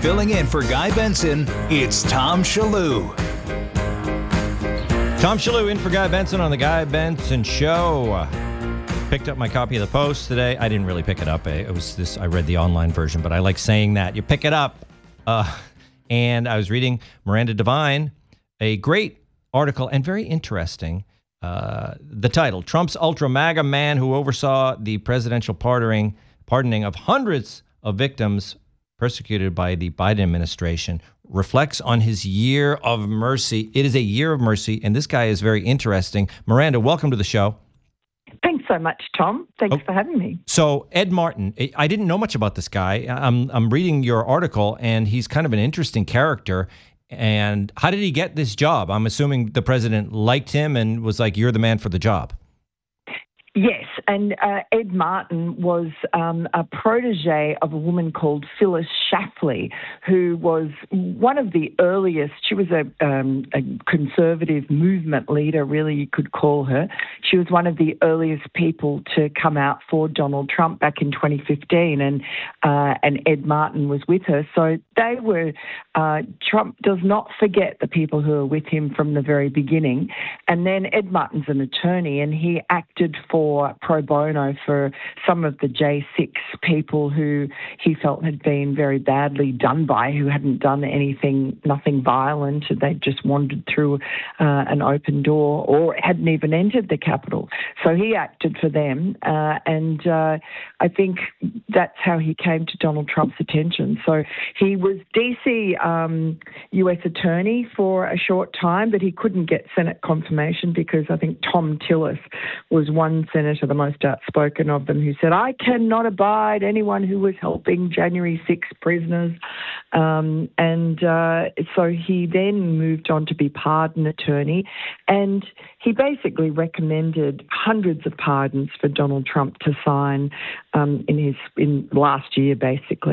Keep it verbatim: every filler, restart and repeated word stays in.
Filling in for Guy Benson, it's Tom Shillue. Tom Shillue in for Guy Benson on the Guy Benson Show. Picked up my copy of the Post today. I didn't really pick it up. It was this. I read the online version, but I like saying that. You pick it up. Uh, and I was reading Miranda Devine, a great article and very interesting. Uh, the title, Trump's Ultra MAGA man who oversaw the presidential pardoning, pardoning of hundreds of victims persecuted by the Biden administration, reflects on his year of mercy. It is a year of mercy, and this guy is very interesting. Miranda, welcome to the show. Thanks so much, Tom. Thanks oh, for having me. So Ed Martin, I didn't know much about this guy. I'm I'm reading your article, and he's kind of an interesting character. And how did he get this job? I'm assuming the president liked him and was like, "You're the man for the job." Yes, and uh, Ed Martin was um, a protege of a woman called Phyllis Schlafly, who was one of the earliest. She was a, um, a conservative movement leader, really, you could call her. She was one of the earliest people to come out for Donald Trump back in twenty fifteen, and uh, and Ed Martin was with her. So they were. Uh, Trump does not forget the people who are with him from the very beginning. And then Ed Martin's an attorney, and he acted for pro bono for some of the J six people who he felt had been very badly done by, who hadn't done anything, nothing violent. They'd just wandered through uh, an open door or hadn't even entered the Capitol. So he acted for them, uh, and uh, I think that's how he came to Donald Trump's attention. So he was D C um, U S attorney for a short time, but he couldn't get Senate confirmation because I think Thom Tillis was one senator, the most outspoken of them, who said, "I cannot abide anyone who was helping January sixth prisoners." Um, and uh, so he then moved on to be pardon attorney, and he basically recommended hundreds of pardons for Donald Trump to sign um, in his in last year, basically.